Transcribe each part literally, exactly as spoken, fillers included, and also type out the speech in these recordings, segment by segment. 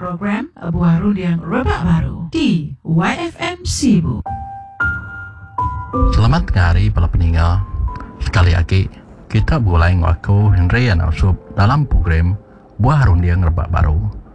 program Buah Rundiang Rebak Baru di Y F M Sibu. Selamat hari para pendengar. Sekali lagi kita mulai ngaku Henry yang Ausub dalam program Buah Rundiang Rebak Baru.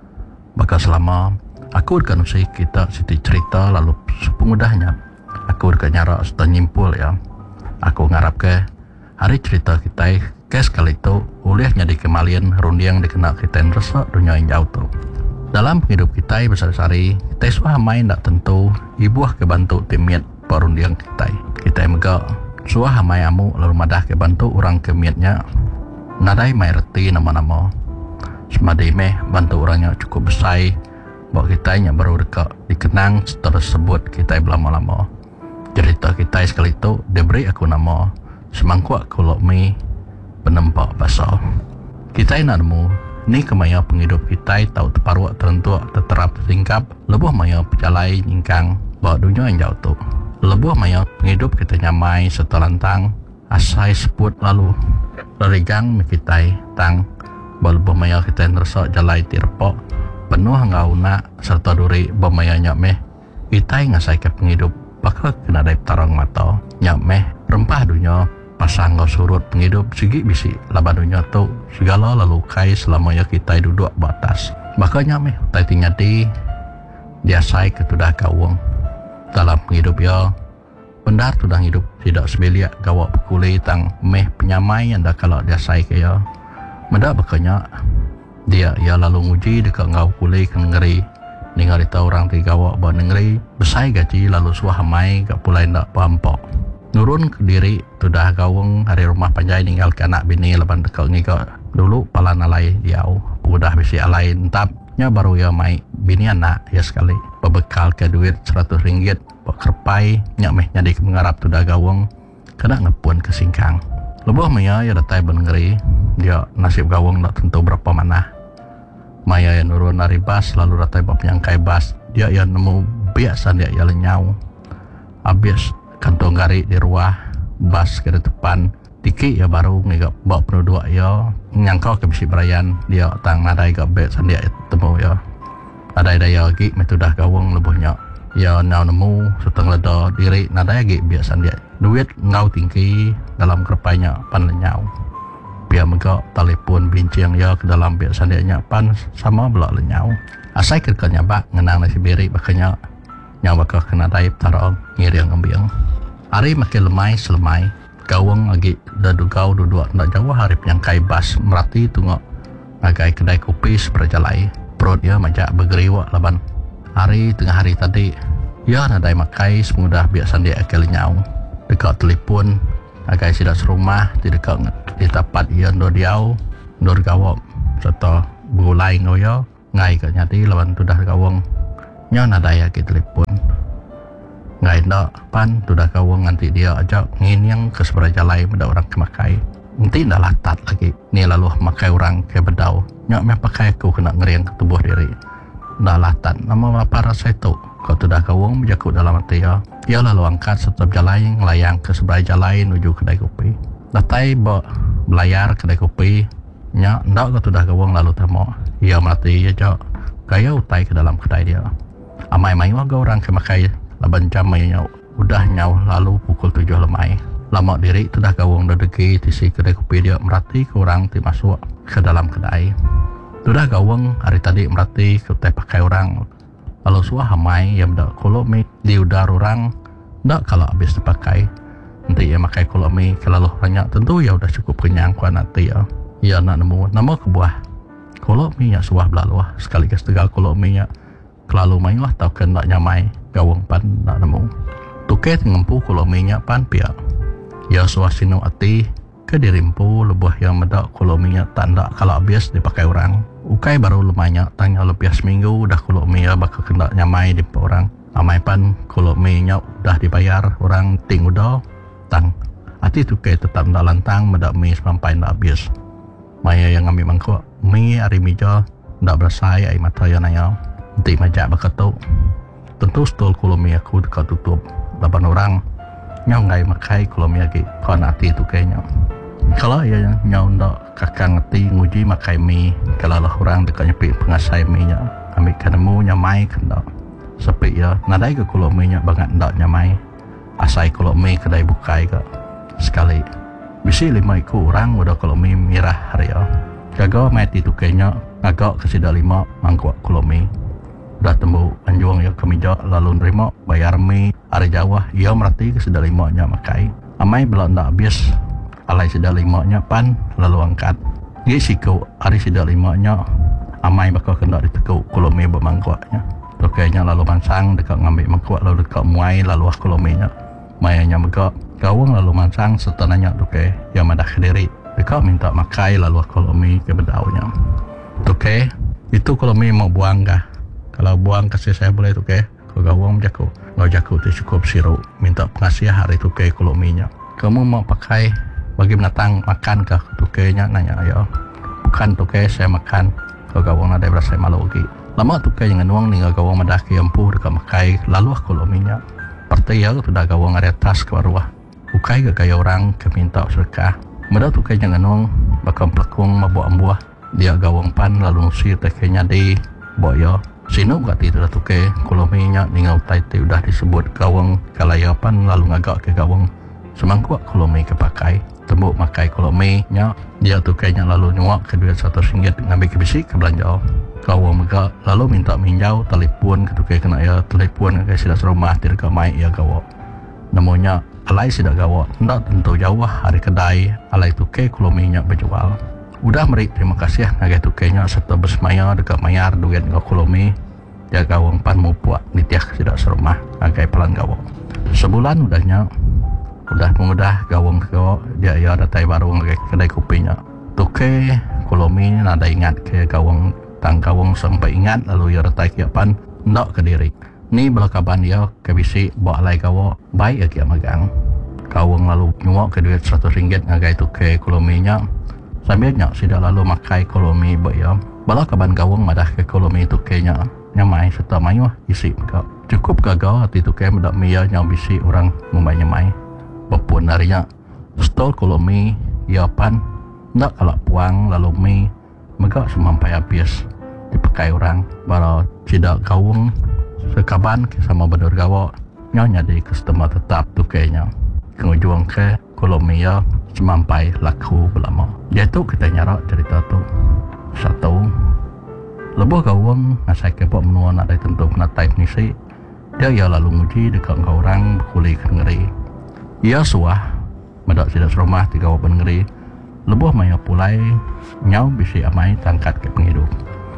Bakal selama aku akan usai kita siti cerita lalu sepengudahnya. Aku akan nyara serta nyimpul ya. Aku ngarap ke hari cerita kita ke sekali itu boleh jadi kemalian rundiang dikenal kita yang resok dunia yang jauh tu. Dalam hidup kita besar-besari, kita suah main tak tentu ibuah kebantu timiat perundiang kita. Kita mega suah mai amu lalu madah kebantu orang kemiatnya. Nadai mai reti nama-nama. Semadai meh bantu orangnya cukup besar. Bawa kita nya baru dekat dikenang tersebut kita berlama-lama. Cerita kita sekali itu diberi aku nama semangkuk kulok mi penempak basah. Kita nak nemu ni kemaya penghidup kita tahu terparuak terentuk terterap tingkap lebuh maya pejalai nyingkang bawa dunia yang jauh tu. Lebuh maya penghidup kita nyamai serta lantang asai sebut lalu lerigang kita tang bawa lebuh maya kita nersak jalai tirpok penuh ngau nak serta duri bermaya nyak meh kita ngasai ke penghidup bakal kena dari tarang mata nyak meh rempah dunia pasang kau surut penghidup segi bisi laban dunia tu segala lalu kai selamanya kita duduk batas makanya meh tai tingati dia sai ketudah kawang dalam penghidup ya bendar tudang hidup tidak sebeliak gawak pekuli tang meh penyamai anda kalau dia sai ke ya mendak bekanya dia ya lalu nguji dekat ngau pulih ke ngeri dengar itu orang tiga gawak bawa ngeri besai gaji lalu suah mai gak pulai ndak pampok nurun ke diri sudah gawang hari rumah panjai ninggal ke anak bini leban dekat ngika dulu palan alai diau udah bisi alai entapnya baru ya mai bini anak ya sekali berbekal ke duit seratus ringgit buat kerpai nyak meh nyadi mengarap sudah gawang kena ngepun ke singkang lebuh maya ya datai benengeri dia nasib gawang tak tentu berapa mana maya yang nurun dari bas lalu datai bab nyangkai bas dia yang nemu biasa dia ya lenyau habis kantong gari di ruah bas ke depan tiki ya baru ngigap bawa penuh dua ya nyangkau ke bisi berayan dia tang nadai gak bet sandia temu ya nadai daya lagi metudah gawang lebuhnya ya nau nemu seteng leda diri nadai lagi biasa dia duit ngau tinggi dalam kerpainya pan lenyau biar mega telefon bincang ya ke dalam biasa dia nya pan sama belak lenyau asai kerkanya bak ngenang nasi beri bakanya yang bakal kena daip tarong ngiriang ambiang hari makin lemai selemai gawang lagi dadu gau duduk nak jauh hari penyangkai bas merati tunggu ngagai kedai kopi seperjalai perut ya majak bergeriwak laban hari tengah hari tadi ya nadai makai semudah biasa dia akal nyau dekat telefon ngagai sidak serumah di dekat di tapat ya ndor diau ndor gawak serta berulai ngoyo ngai kat nyati laban tudah gawang nya nadai ke telefon ngai ndak pan tudah kawang nanti dia ajak nginiang ke seberang jalan benda orang kemakai nanti dah latat lagi ni lalu makai orang ke bedau nyak meh pakai aku kena ngeriang ke tubuh diri dah latat nama apa rasa itu kau tudah kawang menjakut dalam hati ya ya lalu angkat setiap jalan layang ke seberang jalan menuju kedai kopi datai bawa belayar kedai kopi nyak ndak kau tudah kawang lalu temo ya mati ya jauh kaya utai ke dalam kedai dia amai mai warga orang kemakai laban jam nyau udah nyau lalu pukul tujuh lemai lama diri sudah gawang dedeki tisi kedai kopi dia merati ke orang ti masuk ke dalam kedai sudah gawang hari tadi merati ke teh pakai orang lalu suah hamai yang dak kolomi di udar orang dak kalau habis dipakai nanti ya makai kolomi kalau banyak tentu ya udah cukup kenyang kuat nanti ya ya nak nemu nama kebuah kolomi ya suah belaluah sekaligus tegal kolomi ya kelalu main lah tau kan nak nyamai gawang pan nak nemu tuket ngempu kalau minyak pan pia ya suasino ati ke dirimpu lebuh yang medak kalau minyak tanda kalau habis dipakai orang ukai baru lumayan tanya lebih seminggu udah kalau minyak bakal kena nyamai di orang amai pan kalau minyak udah dibayar orang ting udah tang ati tuket tetap nak lantang medak mi sampai nak habis maya yang ambil mangkuk mi hari mija ndak bersai ai mata yang naya nanti majak berketuk tentu stol kolomi aku dekat tutup lapan orang nyau ngai makai kolomi lagi kau nanti tu kayaknya Kalau ya nyau ndak kakang ngerti nguji makai mi, kalau lah orang dekat nyepi pengasai mi nya ambil kanemu nyamai kendak sepi ya nadai ke kulo mi nya banget ndak nyamai asai kulo mi kedai bukai ke sekali bisi lima iku orang udah kulo mi mirah hari ya gagal mati tu kenya agak kesida lima mangkuk kulo mi udah temu anjuang ya kemeja lalu nerima bayar mi hari Jawa ia merati kesida lima nya makai amai belum ndak habis alai sida lima nya pan lalu angkat dia siku hari sida lima nya amai bakal kena ditekuk kulo mi bermangkuaknya tu kayaknya lalu mansang dekat ngambil mangkuak lalu dekat muai lalu ah kulo mi nya mayanya megak gawang lalu mansang setananya tu kay yang madah kediri dekat minta makai lalu ah kulo mi ke bedaunya tu kay itu kulo mi mau buang kah kalau buang kasih saya boleh tu kay ke gawang jaku ngau jaku tu cukup siru minta pengasih hari tu kay kulo mi nya kamu mau pakai bagi binatang makan kah tukenya nanya ya bukan tuke saya makan ke gawang ada berasa malu lagi lama tuke yang nuang nih gawang madah ke empu dekat makai lalu aku lominya partai ya sudah gawang ada tas ke arwah bukai ke gaya orang ke minta sedekah madah tuke yang nuang bakal pelakung mabuk ambuah dia gawang pan lalu ngusir tekenya di boyo sino berarti itu tuke kolominya ningau taiti udah disebut gawang kalayapan lalu ngagak ke gawang semangkuk kolomi kepakai tembuk makai kolomi nya dia tu kayaknya lalu nyuak ke duit satu ringgit ngambil ke bisi ke belanja kau mereka lalu minta minjau telefon ke tukai kena ya telefon ke sudah serumah tidak ke mai ya gawa namanya alai sudah gawa tidak tentu jauh hari kedai alai tukai kolomi nya berjual udah meri terima kasih nagai tukainya serta bersemaya dekat mayar duit ke kolomi dia gawang pan mau buat nitiah sudah serumah nagai pelan gawa sebulan udahnya udah mudah gawang ke dia ya datai baru ke kedai kopinya tuke kolomi nada ingat ke gawang tang gawang sampai ingat lalu ya datai ke pan ndak ke diri ni belakaban dia ke bisi bawa alai gawo baik ya magang gawang lalu nyuak ke duit seratus ringgit ngagai tuke kolominya sambilnya sudah lalu makai kolomi ya belakaban gawang madah ke kolomi tukenya nyamai serta mayu isi cukup gagal hati tuke mendak mia nyau bisi orang ngumbai nyamai walaupun harinya stol kolomi ya pan nak kalau puang lalu mi megak semampai habis dipakai orang baru tidak gawung sekaban sama benar gawa nyonya di customer tetap tu kayaknya kengujung ke kolomi ya semampai laku belama dia tu kita nyarak cerita tu satu lebuh gawung ngasai kepok menua nak dari tentu kena type ni si dia ya lalu muji dekat kau orang berkuli ke ngeri ia suah medak sidak serumah tiga wapan ngeri lebuh maya pulai nyau bisi amai tangkat ke penghidup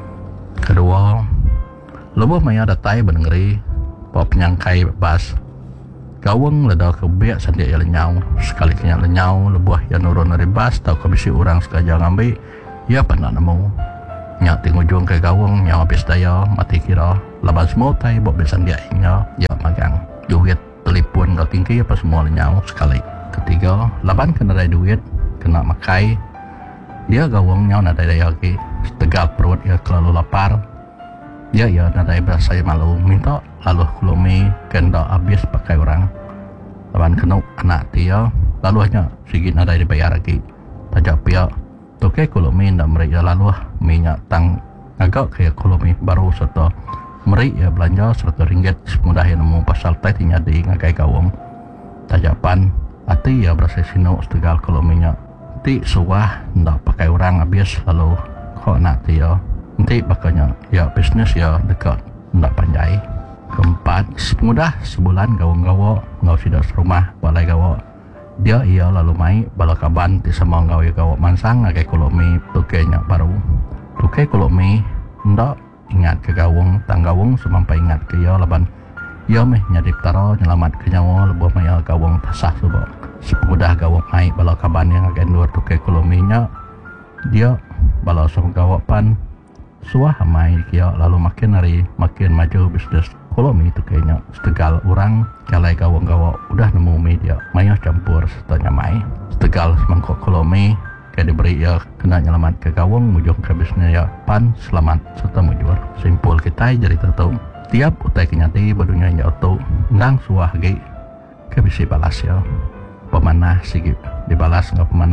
kedua lebuh maya datai benengeri bawa penyangkai bebas gawang ledah ke biak sandia ya lenyau sekali kenyak lenyau lebuh yang nurun dari bas tau ke bisi orang sekajang ambil ia pernah nemu nyak tinggal juang ke gawang nyau habis daya mati kira laban semua tai bawa besan dia ingnya ya magang duit telefon dah tinggi apa semua lenyau sekali ketiga laban kena ada duit kena makai dia gawang nyau nadai daya lagi tegal perut ya terlalu lapar dia ya nadai berasa malu minta lalu kolomi kena habis pakai orang laban kena anak dia lalu hanya sikit nadai dibayar lagi tajak pihak toke kolomi ndak mereka lalu minyak tang agak kayak kolomi baru serta meri ya belanja seratus ringgit semudah yang nemu pasal tai tinya di ngagai gawang tajapan hati ya berasa sino setegal kolominya ti suah ndak pakai orang habis lalu kok nanti ya nanti bakanya ya bisnis ya dekat ndak panjai keempat semudah sebulan gawang-gawa ngau sidak serumah balai gawa dia ia lalu mai balakaban ti sama ngau ya gawa mansang ngagai kolomi tukenya baru tuke kolomi ndak ingat ke gawang tang gawang semampai ingat ke ya laban ya meh nyadip taro nyelamat ke nyawa lebuh maya gawang tasah subo semudah gawang mai bala kaban yang agak luar tu ke kolominya dia bala sama gawak pan suah mai kia lalu makin hari makin maju bisnis kolomi tu kayaknya setegal orang kalai gawang-gawak udah nemu media maya campur serta mai setegal semangkok kolomi kayak diberi ya kena nyelamat ke gawang mujung ke bisnis ya pan selamat serta mujur simpul kita jadi tahu tiap utai kenyati badunya ya auto nang suah ge ke bisi balas ya pemanah sikit dibalas nggak pemanah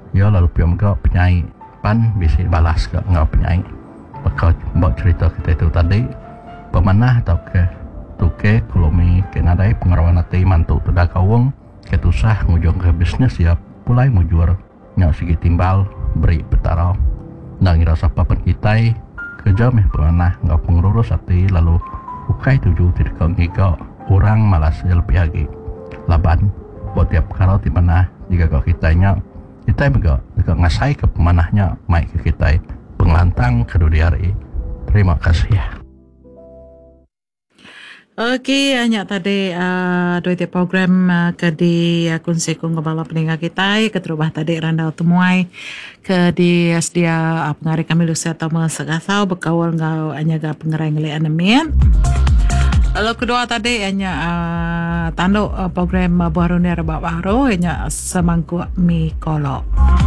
ya lalu piam ga penyanyi pan bisa balas ke ngau penyanyi bakal buat cerita kita itu tadi pemanah atau ke tuke kulomi ke nadai pengarawan nanti mantu tidak kawang ketusah ngujung ke bisnis ya pulai mujur nyak sigi timbal beri betara nang ngira sapa penkitai kerja meh pemanah ngau pengurus hati lalu ukai tuju tidak kau ngiga orang malas lebih lagi laban buat tiap karo di mana jika kau kitanya kita juga juga ngasai ke pemanahnya mai ke kita penglantang kedua hari. Terima kasih ya. Okey, hanya tadi uh, dua tiap program uh, ke di uh, kunci kong kepala peninggal kita keterubah tadi randau temuai ke di sedia uh, pengarik kami lusa atau mesegasau berkawal ngau hanya ga pengerai ngelai anemian. Lalu kedua tadi hanya uh, tanduk uh, program uh, baru ni rebak baru hanya semangkuk mi kolok.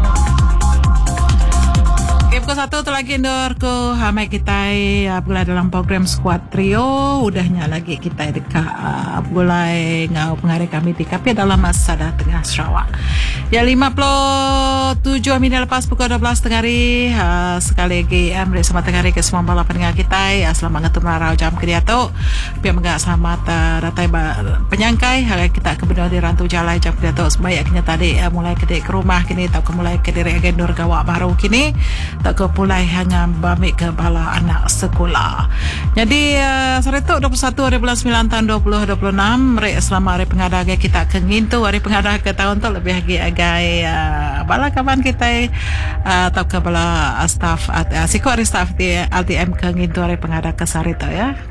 Pukul satu tu lagi endor ku hamai kita uh, pulai dalam program Squad Trio udahnya lagi kita dekat uh, pulai ngau pengarik kami di Kapi dalam masa tengah Sarawak. Ya lima puluh tujuh minit lepas pukul dua belas tengah hari uh, sekali lagi amri selamat tengah hari ke semua bala pendengar kita uh, selamat ngetum larau jam ke dia tu biar menggak selamat uh, datai penyangkai hari kita kebenar di rantu jalan jam ke dia tu sebaiknya tadi uh, mulai ke ke rumah kini tak ke mulai ke diri agendur gawak baru kini tak ke pulai hanya bamik ke bala anak sekolah. Jadi uh, Seretuk dua puluh satu hari bulan sembilan tahun dua ribu dua puluh enam mereka selama hari pengadaan kita kengin tu hari pengadaan ke tahun tu lebih lagi agai uh, bala kawan kita uh, atau ke bala staff uh, siku hari staff di L T M kengin tu hari pengadaan ke Seretuk ya.